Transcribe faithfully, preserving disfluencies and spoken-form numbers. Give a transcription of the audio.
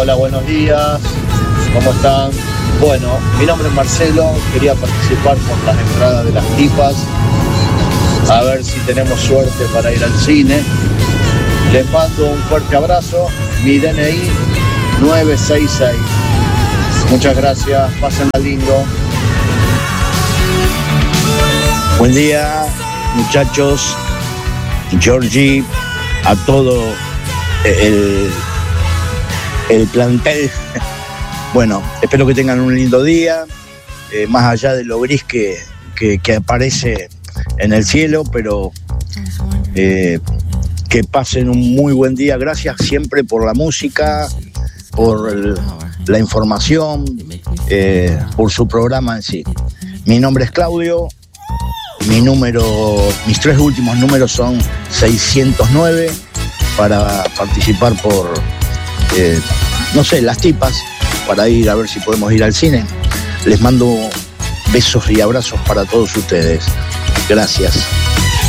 Hola, buenos días. ¿Cómo están? Bueno, mi nombre es Marcelo. Quería participar por las entradas de las tipas. A ver si tenemos suerte para ir al cine. Les mando un fuerte abrazo. Mi D N I nueve seis seis. Muchas gracias. Pásenla lindo. Buen día, muchachos. Georgie, a todo el, el plantel. Bueno, espero que tengan un lindo día, eh, más allá de lo gris que, que, que aparece en el cielo, pero eh, que pasen un muy buen día. Gracias siempre por la música, por el, la información, eh, por su programa en sí. Mi nombre es Claudio. Mi número, mis tres últimos números son seiscientos nueve para participar por, eh, no sé, las tipas, para ir a ver si podemos ir al cine. Les mando besos y abrazos para todos ustedes. Gracias.